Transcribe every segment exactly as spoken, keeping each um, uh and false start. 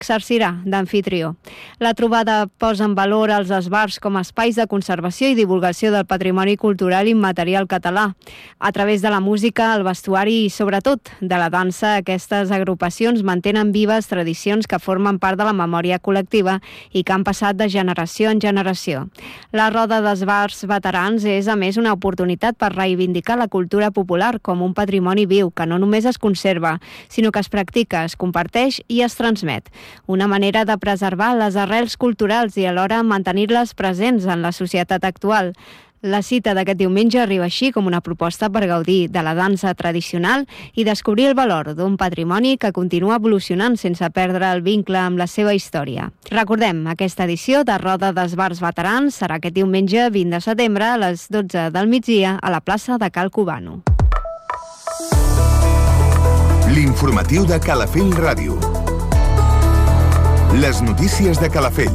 exercirà d'anfitrió. La trobada posa en valor els esbarts com a espais de conservació i divulgació del patrimoni cultural immaterial català. A través de la música, el vestuari i, sobretot, de la dansa, aquestes agrupacions mantenen vives tradicions que formen part de la memòria col·lectiva i que han passat de generació en generació. La Roda d'Esbarts Veterans és, a més, una oportunitat per reivindicar la cultura popular com un patrimoni viu que no només es conserva, sinó que es practica, es comparteix i es transmet. Una manera de preservar les arrels culturals i alhora mantenir-les presents en la societat actual. La cita d'aquest diumenge arriba així com una proposta per gaudir de la dansa tradicional i descobrir el valor d'un patrimoni que continua evolucionant sense perdre el vincle amb la seva història. Recordem, aquesta edició de Roda d'Esbarts Veterans serà aquest diumenge vint de setembre a les dotze del migdia a la plaça de Cal Cubano. L'informatiu de Calafell Ràdio. Les notícies de Calafell.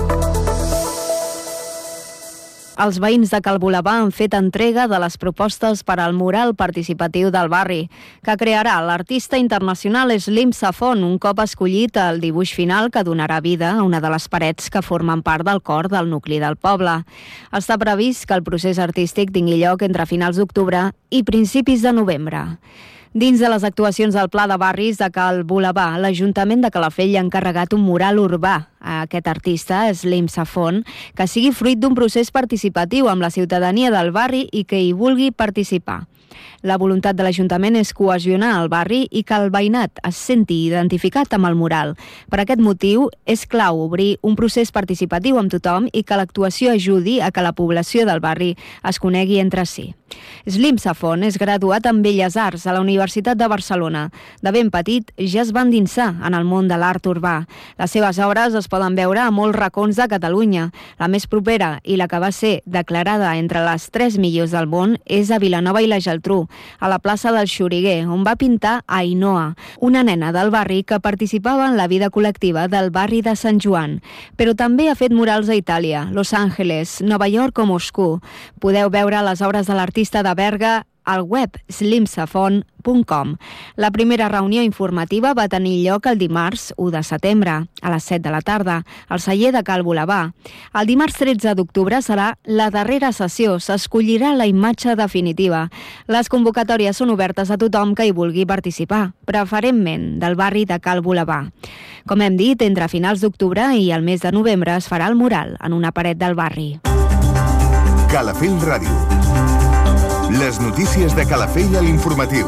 Els veïns de Cal Bolabà han fet entrega de les propostes per al mural participatiu del barri, que crearà l'artista internacional Slim Safon, un cop escollit el dibuix final que donarà vida a una de les parets que formen part del cor del nucli del poble. Està previst que el procés artístic tingui lloc entre finals d'octubre i principis de novembre. Dins de les actuacions del Pla de Barris de Cal Bolabà, l'Ajuntament de Calafell ha encarregat un mural urbà a aquest artista, Slim Safon, que sigui fruit d'un procés participatiu amb la ciutadania del barri i que hi vulgui participar. La voluntat de l'Ajuntament és cohesionar el barri i que el veïnat es senti identificat amb el mural. Per aquest motiu, és clau obrir un procés participatiu amb tothom i que l'actuació ajudi a que la població del barri es conegui entre si. Slim Safon és graduat en Belles Arts a la Universitat de Barcelona. De ben petit ja es va endinsar en el món de l'art urbà. Les seves obres es poden veure a molts racons de Catalunya. La més propera i la que va ser declarada entre les tres millors del món és a Vilanova i la Geltrú, a la plaça del Xoriguer, on va pintar Ainhoa, una nena del barri que participava en la vida col·lectiva del barri de Sant Joan. Però també ha fet murals a Itàlia, Los Angeles, Nova York o Moscou. Podeu veure les obres de l'artista de Berga al web slim safon punt com. La primera reunió informativa va tenir lloc el dimarts u de setembre, a les set de la tarda, al celler de Cal Bolabà. El dimarts tretze d'octubre serà la darrera sessió, s'escollirà la imatge definitiva. Les convocatòries són obertes a tothom que hi vulgui participar, preferentment del barri de Cal Bolabà. Com hem dit, entre finals d'octubre i el mes de novembre es farà el mural en una paret del barri. Calafell Ràdio. Les notícies de Calafell a l'informatiu.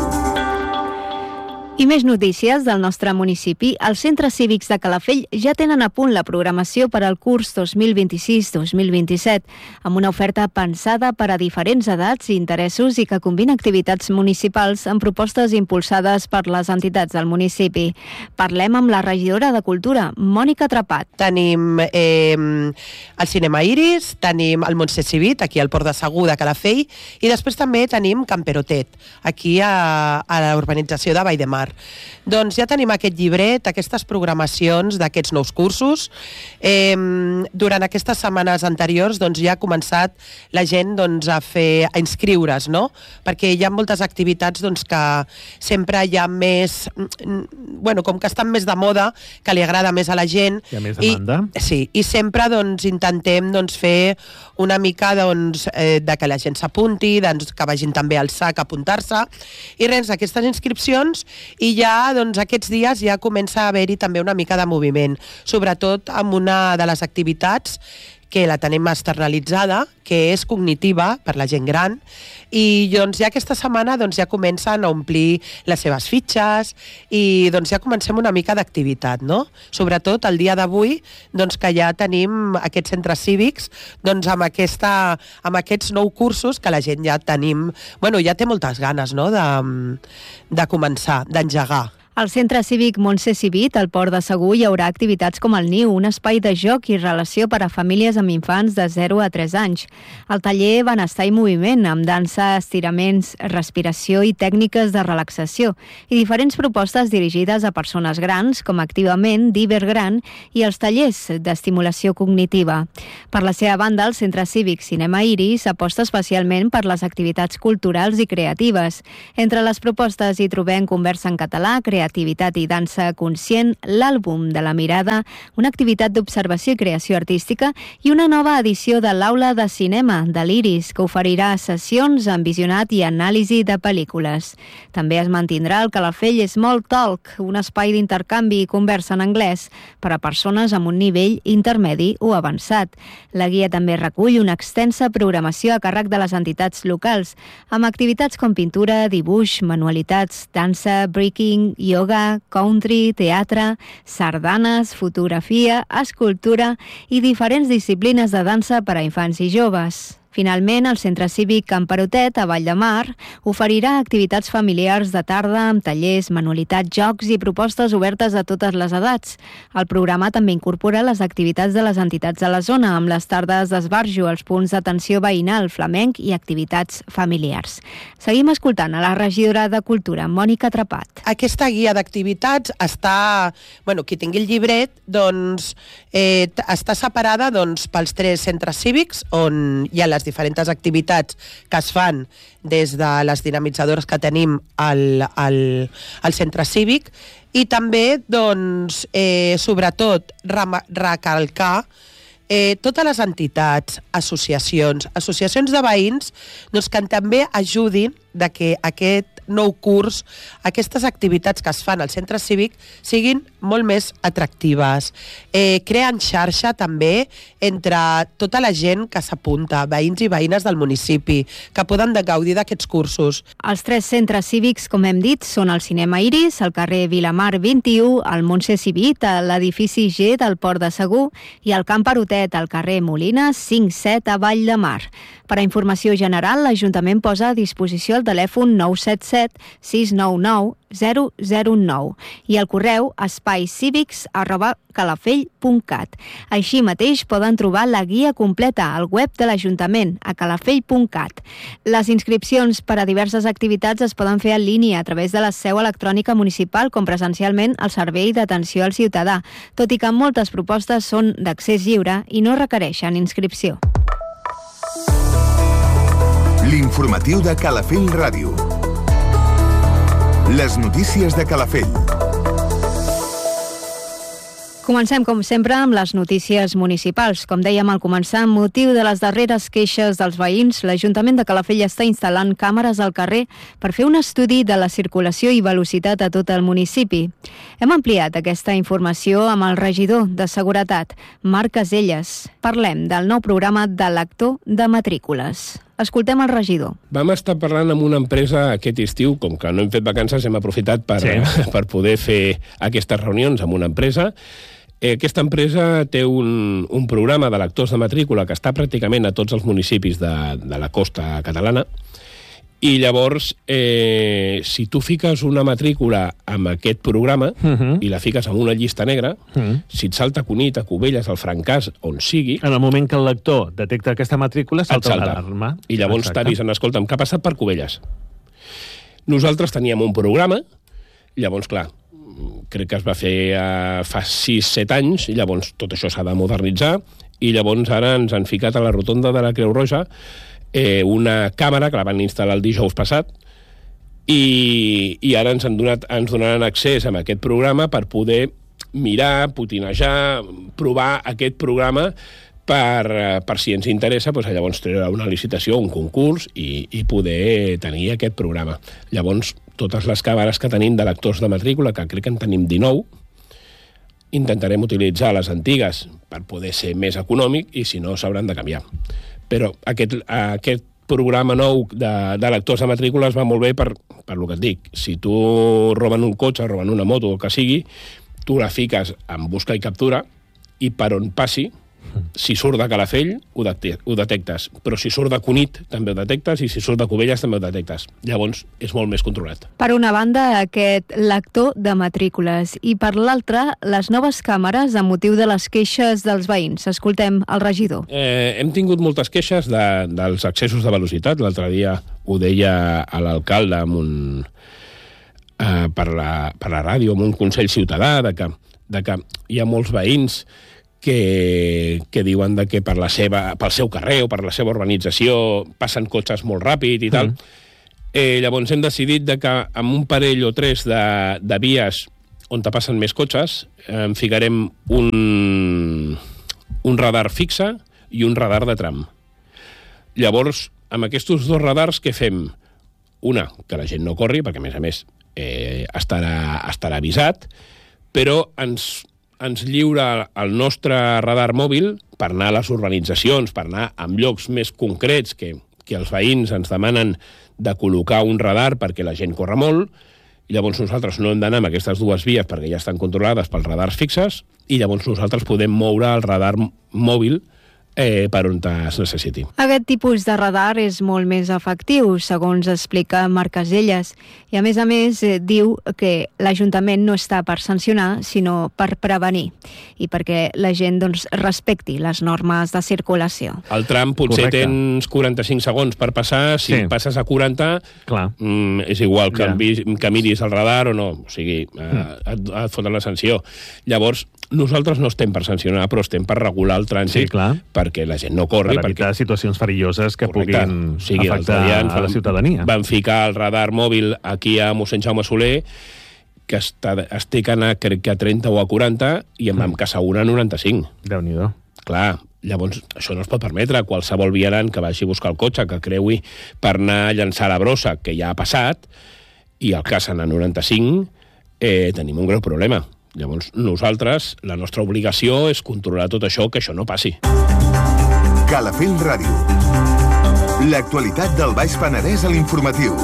I més notícies del nostre municipi. Els centres cívics de Calafell ja tenen a punt la programació per al curs dos mil vint-i-sis dos mil vint-i-set, amb una oferta pensada per a diferents edats i interessos i que combina activitats municipals amb propostes impulsades per les entitats del municipi. Parlem amb la regidora de Cultura, Mònica Trapat. Tenim eh, el Cinema Iris, tenim el Montse Civit, aquí al Port de Segur de Calafell, i després també tenim Camperotet, aquí a, a la urbanització de Vall de Mar. Doncs ja tenim aquest llibret, aquestes programacions d'aquests nous cursos. Eh, durant aquestes setmanes anteriors doncs, ja ha començat la gent doncs, a fer a inscriure's, no? Perquè hi ha moltes activitats doncs, que sempre hi ha més... Bueno, com que estan més de moda, que li agrada més a la gent. Hi ha més demanda. I, sí, i sempre doncs, intentem doncs, fer una mica doncs, eh, de que la gent s'apunti, doncs, que vagin també al S A C a apuntar-se. I res, aquestes inscripcions. I ja doncs, aquests dies ja comença a haver-hi també una mica de moviment, sobretot amb una de les activitats que la tenim externalitzada, que és cognitiva per la gent gran, i doncs, ja aquesta setmana doncs, ja comencen a omplir les seves fitxes i doncs, ja comencem una mica d'activitat, no? Sobretot el dia d'avui, doncs, que ja tenim aquests centres cívics doncs, amb, aquesta, amb aquests nou cursos que la gent ja tenim, bueno, ja té moltes ganes, no?, de, de començar, d'engegar. Al Centre Cívic Montse Civit, al Port de Segur, hi haurà activitats com el Niu, un espai de joc i relació per a famílies amb infants de zero a tres anys. El taller Benestar i Moviment, amb dansa, estiraments, respiració i tècniques de relaxació, i diferents propostes dirigides a persones grans, com Activament, d'Ibergran, i els tallers d'estimulació cognitiva. Per la seva banda, el Centre Cívic Cinema Iris aposta especialment per les activitats culturals i creatives. Entre les propostes hi trobem conversa en català, creació creativitat i dansa conscient, l'àlbum de la mirada, una activitat d'observació i creació artística i una nova edició de l'Aula de Cinema de l'Iris, que oferirà sessions amb visionat i anàlisi de pel·lícules. També es mantindrà el Calafell Small Talk, un espai d'intercanvi i conversa en anglès per a persones amb un nivell intermedi o avançat. La guia també recull una extensa programació a càrrec de les entitats locals, amb activitats com pintura, dibuix, manualitats, dansa, breaking, yoga, country, teatre, sardanes, fotografia, escultura i diferents disciplines de dansa per a infants i joves. Finalment, el Centre Cívic Can Perotet, a Vall de Mar, oferirà activitats familiars de tarda amb tallers, manualitats, jocs i propostes obertes a totes les edats. El programa també incorpora les activitats de les entitats de la zona, amb les tardes d'esbarjo, els punts d'atenció veïnal, flamenc i activitats familiars. Seguim escoltant a la regidora de Cultura, Mònica Trepat. Aquesta guia d'activitats està... Bueno, qui tingui el llibret, doncs, eh, està separada doncs, pels tres centres cívics, on hi ha les diferents activitats que es fan des de les dinamitzadores que tenim al, al, al centre cívic i també, doncs, eh, sobretot, recalcar eh, totes les entitats, associacions, associacions de veïns doncs, que també ajudin de que aquest nou curs, aquestes activitats que es fan al centre cívic siguin molt més atractives. Eh, creen xarxa també entre tota la gent que s'apunta, veïns i veïnes del municipi, que poden gaudir d'aquests cursos. Els tres centres cívics, com hem dit, són el Cinema Iris, al carrer Vilamar vint-i-u, el Montse Civit, a l'edifici G del Port de Segur i el Camp Perotet, al carrer Molines cinc set a Vall de Mar. Per a informació general, l'Ajuntament posa a disposició el telèfon nou set set sis nou nou zero zero nou i el correu espaicívics arroba calafell punt cat. Així mateix poden trobar la guia completa al web de l'Ajuntament, a calafell punt cat. Les inscripcions per a diverses activitats es poden fer en línia a través de la seu electrònica municipal com presencialment al Servei d'Atenció al Ciutadà, tot i que moltes propostes són d'accés lliure i no requereixen inscripció. L'informatiu de Calafell Ràdio. Les notícies de Calafell. Comencem, com sempre, amb les notícies municipals. Com dèiem al començar, amb motiu de les darreres queixes dels veïns, l'Ajuntament de Calafell està instal·lant càmeres al carrer per fer un estudi de la circulació i velocitat a tot el municipi. Hem ampliat aquesta informació amb el regidor de Seguretat, Marc Caselles. Parlem del nou programa de lector de matrícules. Escoltem el regidor. Vam estar parlant amb una empresa aquest estiu, com que no hem fet vacances, hem aprofitat per, sí. per poder fer aquestes reunions amb una empresa. Eh, aquesta empresa té un, un programa de lectors de matrícula que està pràcticament a tots els municipis de, de la costa catalana, i llavors, eh, si tu fiques una matrícula amb aquest programa uh-huh. i la fiques en una llista negra, uh-huh. si et salta Cunit, a Cubelles, al Francàs, on sigui... En el moment que el lector detecta aquesta matrícula, salta una alarma. I llavors t'avisen, escolta'm, què ha passat per Cubelles? Nosaltres teníem un programa, llavors, clar, crec que es va fer uh, fa sis set anys, i llavors tot això s'ha de modernitzar, i llavors ara ens han ficat a la rotonda de la Creu Roja Eh, una càmera que la van instal·lar el dijous passat i, i ara ens han donat, ens donaran accés a aquest programa per poder mirar, putinejar, provar aquest programa per, per si ens interessa, doncs llavors treure una licitació, un concurs i, i poder tenir aquest programa. Llavors, totes les càmeres que tenim de lectors de matrícula, que crec que en tenim dinou, intentarem utilitzar les antigues per poder ser més econòmic i si no s'hauran de canviar. Però aquest, aquest programa nou de, de lectors de matrícules va molt bé per, per lo que et dic. Si tu roben un cotxe, roben una moto o el que sigui, tu la fiques en busca i captura i per on passi, si surt de Calafell, ho, de, ho detectes. Però si surt de Cunit, també ho detectes, i si surt de Cubelles, també ho detectes. Llavors, és molt més controlat. Per una banda, aquest lector de matrícules, i per l'altra, les noves càmeres amb motiu de les queixes dels veïns. Escoltem el regidor. Eh, hem tingut moltes queixes de, dels accessos de velocitat. L'altre dia ho deia a l'alcalde amb un, eh, per, la, per la ràdio, amb un consell ciutadà, de que, de que hi ha molts veïns que, que diuen de que per la seva, pel seu carrer o per la seva urbanització passen cotxes molt ràpid i tal. Mm. Eh, llavors hem decidit de que amb un parell o tres de, de vies on te passen més cotxes, eh, ficarem un, un radar fixe i un radar de tram. Llavors, amb aquests dos radars, què fem? Una, que la gent no corri, perquè a més a més eh, estarà, estarà avisat, però ens, ens lliura el nostre radar mòbil per anar a les urbanitzacions, per anar a llocs més concrets que, que els veïns ens demanen de col·locar un radar perquè la gent corre molt, i llavors nosaltres no hem d'anar amb aquestes dues vies perquè ja estan controlades pels radars fixes, i llavors nosaltres podem moure el radar mòbil eh, per on es necessiti. Aquest tipus de radar és molt més efectiu, segons explica Marc Caselles, i a més a més eh, diu que l'Ajuntament no està per sancionar, sinó per prevenir, i perquè la gent doncs, respecti les normes de circulació. Al tram potser Correcte. tens quaranta-cinc segons per passar, si Sí. passes a quaranta, Clar. mm, és igual que, Ja. yeah. que miris el radar o no, o sigui, eh, et, et foten la sanció. Llavors, nosaltres no estem per sancionar, però estem per regular el trànsit, Sí, clar. perquè la gent no corri. Per evitar perquè... situacions perilloses que Correcte. puguin O sigui, afectar l'altre dia ens a la van- ciutadania. Van ficar el radar mòbil aquí a mossèn Jaume Soler, que està, es té que anar, crec que a trenta o a quaranta, i em vam caçar una a noranta-cinc. Déu-n'hi-do. Clar, llavors això no es pot permetre. Qualsevol vianant que vagi a buscar el cotxe, que creui per anar a llançar la brossa, que ja ha passat, i el cacen a noranta-cinc, eh, tenim un greu problema. Llavors, nosaltres, la nostra obligació és controlar tot això, que això no passi. Calafell Ràdio. L'actualitat del Baix Penedès a l'informatiu.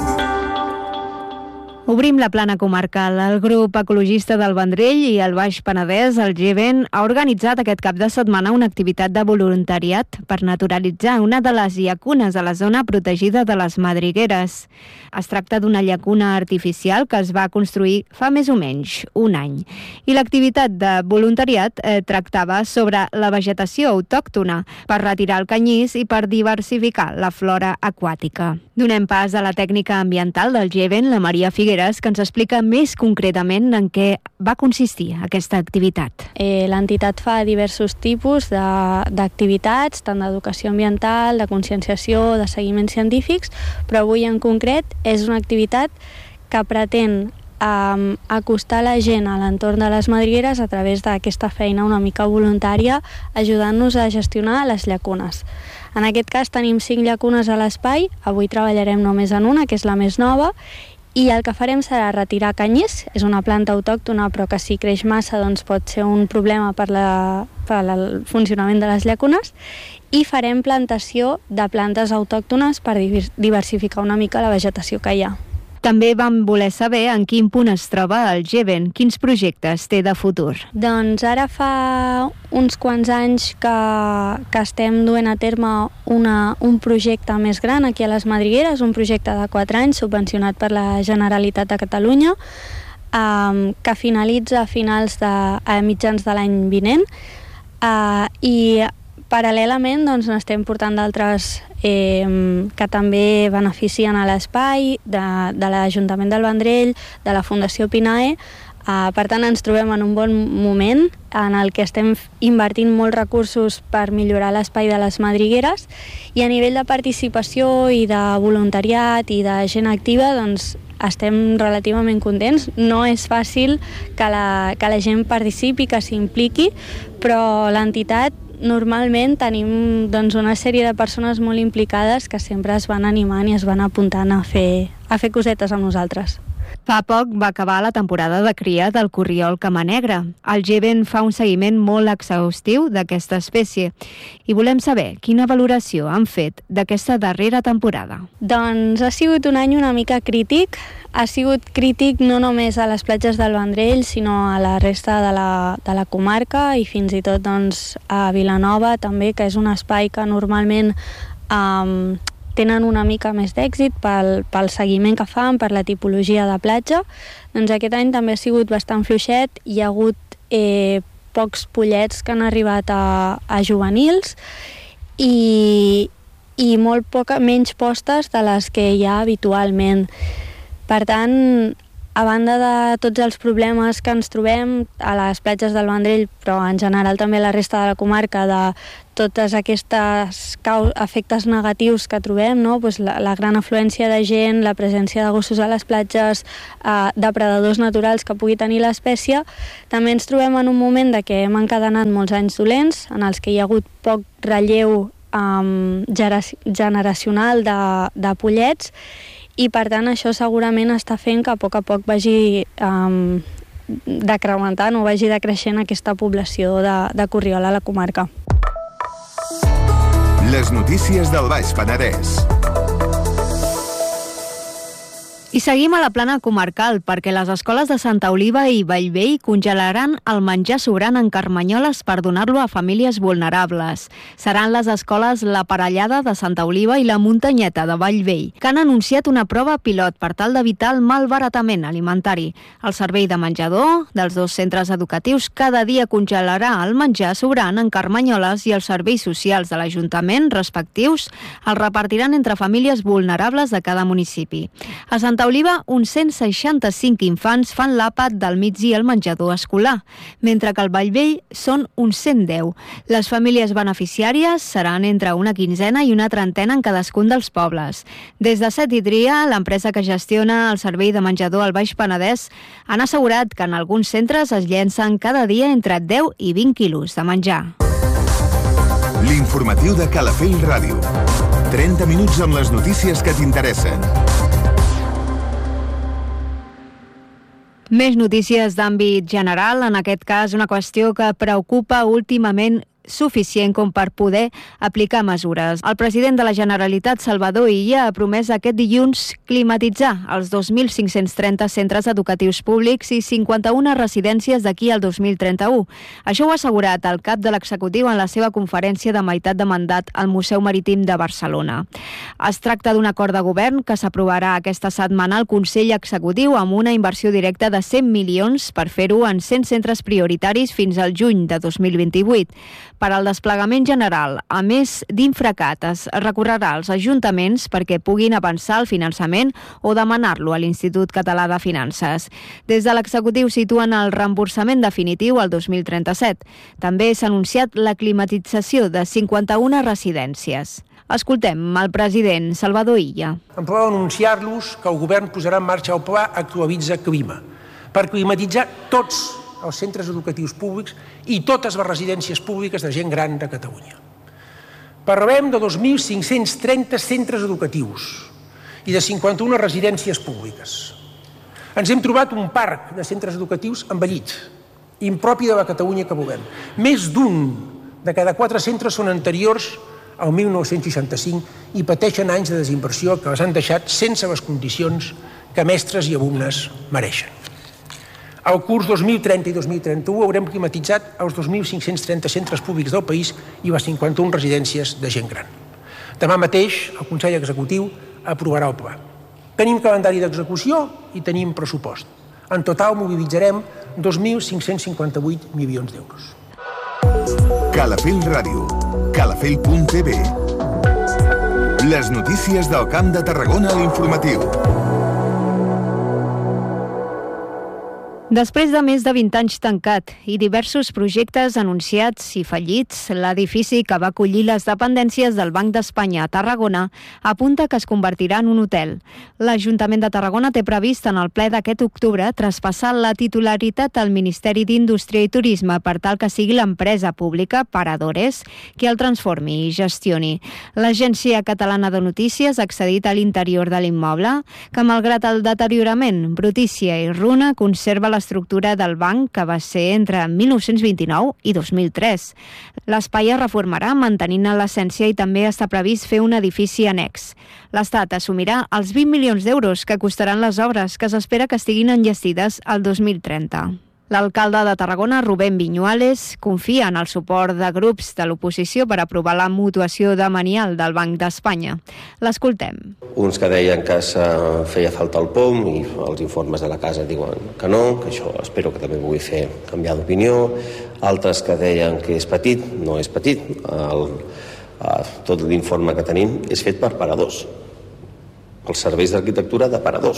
Obrim la plana comarcal. El grup ecologista del Vendrell i el Baix Penedès, el Geven, ha organitzat aquest cap de setmana una activitat de voluntariat per naturalitzar una de les llacunes a la zona protegida de les Madrigueres. Es tracta d'una llacuna artificial que es va construir fa més o menys un any. I l'activitat de voluntariat eh, tractava sobre la vegetació autòctona per retirar el canyís i per diversificar la flora aquàtica. Donem pas a la tècnica ambiental del Geven, la Maria Figueres, que ens explica més concretament en què va consistir aquesta activitat. Eh, L'entitat fa diversos tipus de- d'activitats, tant d'educació ambiental, de conscienciació, de seguiments científics, però avui en concret és una activitat que pretén um, acostar la gent a l'entorn de les madrigueres a través d'aquesta feina una mica voluntària, ajudant-nos a gestionar les llacunes. En aquest cas tenim cinc llacunes a l'espai, avui treballarem només en una, que és la més nova, i el que farem serà retirar canyís. És una planta autòctona, però que si creix massa doncs pot ser un problema per, la, per el funcionament de les llacunes, i farem plantació de plantes autòctones per diversificar una mica la vegetació que hi ha. També vam voler saber en quin punt es troba el Geven, quins projectes té de futur. Doncs ara fa uns quants anys que, que estem duent a terme una, un projecte més gran aquí a les Madrigueres, un projecte de quatre anys subvencionat per la Generalitat de Catalunya, um, que finalitza a finals de, a mitjans de l'any vinent, uh, i paral·lelament doncs, n'estem portant d'altres eh, que també beneficien a l'espai, de, de l'Ajuntament del Vendrell, de la Fundació Pinae. Uh, per tant, ens trobem en un bon moment en el que estem invertint molts recursos per millorar l'espai de les Madrigueres, i a nivell de participació i de voluntariat i de gent activa doncs, estem relativament contents. No és fàcil que la, que la gent participi, que s'impliqui, però l'entitat normalment tenim doncs, una sèrie de persones molt implicades que sempre es van animant i es van apuntant a fer, a fer cosetes amb nosaltres. Fa poc va acabar la temporada de cria del corriol camanegre. El Geven fa un seguiment molt exhaustiu d'aquesta espècie i volem saber quina valoració han fet d'aquesta darrera temporada. Doncs ha sigut un any una mica crític. Ha sigut crític no només a les platges del Vendrell, sinó a la resta de la, de la comarca i fins i tot doncs, a Vilanova també, que és un espai que normalment um, tenen una mica més d'èxit pel, pel seguiment que fan, per la tipologia de platja. Doncs aquest any també ha sigut bastant fluixet, hi ha hagut eh, pocs pollets que han arribat a, a juvenils i, i molt poca, menys postes de les que hi ha habitualment. Per tant, a banda de tots els problemes que ens trobem a les platges del Vendrell, però en general també a la resta de la comarca, de totes aquestes efectes negatius que trobem, no? Pues la, la gran afluència de gent, la presència de gossos a les platges, eh, depredadors naturals que pugui tenir l'espècie, també ens trobem en un moment de que hem encadenat molts anys dolents, en els que hi ha hagut poc relleu um, generacional de, de pollets, i per tant això segurament està fent que a poc a poc vagi um, decrementant o vagi decreixent aquesta població de, de corriola a la comarca. Les notícies del Baix Penedès. I seguim a la plana comarcal, perquè les escoles de Santa Oliva i Bellvei congelaran el menjar sobrant en carmanyoles per donar-lo a famílies vulnerables. Seran les escoles La Parellada de Santa Oliva i La Muntanyeta de Bellvei, que han anunciat una prova pilot per tal d'evitar el malbaratament alimentari. El servei de menjador dels dos centres educatius cada dia congelarà el menjar sobrant en carmanyoles i els serveis socials de l'Ajuntament respectius el repartiran entre famílies vulnerables de cada municipi. A Santa A Oliva, uns cent seixanta-cinc infants fan l'àpat del migdia al menjador escolar, mentre que al Bellvei són uns cent deu. Les famílies beneficiàries seran entre una quinzena i una trentena en cadascun dels pobles. Des de Set i Tria, l'empresa que gestiona el servei de menjador al Baix Penedès, han assegurat que en alguns centres es llencen cada dia entre deu i vint quilos de menjar. L'informatiu de Calafell Ràdio. trenta minuts amb les notícies que t'interessen. Més notícies d'àmbit general, en aquest cas una qüestió que preocupa últimament suficient com per poder aplicar mesures. El president de la Generalitat, Salvador Illa, ha promès aquest dilluns climatitzar els dos mil cinc-cents trenta centres educatius públics i cinquanta-una residències d'aquí al dos mil trenta-u. Això ho ha assegurat el cap de l'executiu en la seva conferència de meitat de mandat al Museu Marítim de Barcelona. Es tracta d'un acord de govern que s'aprovarà aquesta setmana al Consell Executiu amb una inversió directa de cent milions per fer-ho en cent centres prioritaris fins al juny de dos mil vint-i-vuit. Per al desplegament general, a més d'Infracat, es recorrerà als ajuntaments perquè puguin avançar el finançament o demanar-lo a l'Institut Català de Finances. Des de l'executiu situen el reemborsament definitiu al dos mil trenta-set. També s'ha anunciat la climatització de cinquanta-una residències. Escoltem el president Salvador Illa. Em podeu anunciar-los que el govern posarà en marxa el pla Actualitza Clima per climatitzar tots els centres educatius públics i totes les residències públiques de gent gran de Catalunya. Parlem de dos mil cinc-cents trenta centres educatius i de cinquanta-una residències públiques. Ens hem trobat un parc de centres educatius envellit, impropi de la Catalunya que volem. Més d'un de cada quatre centres són anteriors al mil nou-cents seixanta-cinc i pateixen anys de desinversió que les han deixat sense les condicions que mestres i alumnes mereixen. Al curs dos mil trenta i dos mil trenta-u haurem climatitzat els dos mil cinc-cents trenta centres públics del país i les cinquanta-una residències de gent gran. Demà mateix el Consell Executiu aprovarà el pla. Tenim calendari d'execució i tenim pressupost. En total mobilitzarem dos mil cinc-cents cinquanta-vuit milions d'euros. Calafell Ràdio. calafell punt t v. Les notícies del Camp de Tarragona a l'informatiu. Després de més de vint anys tancat i diversos projectes anunciats i fallits, l'edifici que va acollir les dependències del Banc d'Espanya a Tarragona apunta que es convertirà en un hotel. L'Ajuntament de Tarragona té previst en el ple d'aquest octubre traspassar la titularitat al Ministeri d'Indústria i Turisme per tal que sigui l'empresa pública Paradores qui el transformi i gestioni. L'Agència Catalana de Notícies ha accedit a l'interior de l'immoble que, malgrat el deteriorament, brutícia i runa, conserva la l'estructura del banc que va ser entre mil nou-cents vint-i-nou i dos mil tres. L'espai es reformarà mantenint l'essència i també està previst fer un edifici annex. L'Estat assumirà els vint milions d'euros que costaran les obres que s'espera que estiguin enllestides al dos mil trenta. L'alcalde de Tarragona, Rubén Viñuales, confia en el suport de grups de l'oposició per aprovar la mutuació de Manial del Banc d'Espanya. L'escoltem. Uns que deien que feia falta el P O M i els informes de la casa diuen que no, que això espero que també pugui fer canviar d'opinió. Altres que deien que és petit, no és petit. El, tot l'informe que tenim és fet per paradors. Els serveis d'arquitectura de paradors.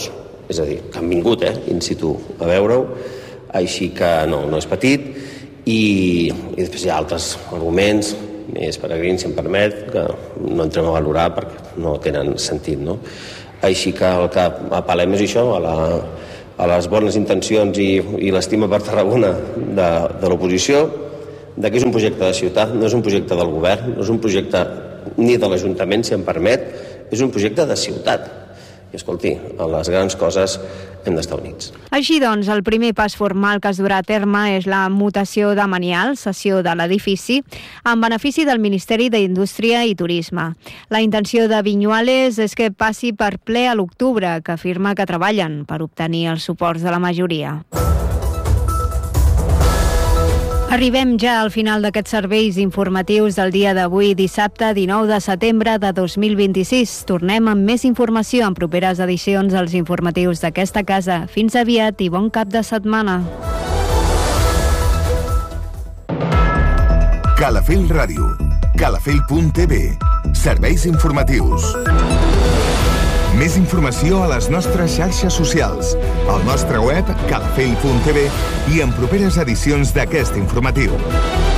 és a dir, que han vingut eh, in situ a veure-ho, així que no, no és petit, i, i després hi ha altres arguments més peregrins, si em permet, que no entrem a valorar perquè no tenen sentit, no? Així que el que apel·lem és això, a, la, a les bones intencions i, i l'estima per Tarragona de, de l'oposició, de que és un projecte de ciutat, no és un projecte del govern, no és un projecte ni de l'Ajuntament, si em permet, és un projecte de ciutat. I escolti, a les grans coses hem d'estar units. Així doncs, el primer pas formal que es durà a terme és la mutació de Manial, cessió de l'edifici, en benefici del Ministeri d'Indústria i Turisme. La intenció de Viñuales és que passi per ple a l'octubre, que afirma que treballen per obtenir els suports de la majoria. Arribem ja al final d'aquests serveis informatius del dia d'avui, dissabte dinou de setembre de dos mil vint-i-sis. Tornem amb més informació en properes edicions dels informatius d'aquesta casa. Fins aviat i bon cap de setmana. Calafell Ràdio, calafell punt t v, serveis informatius. Més informació a les nostres xarxes socials, al nostre web calafell punt t v i en properes edicions d'aquest informatiu.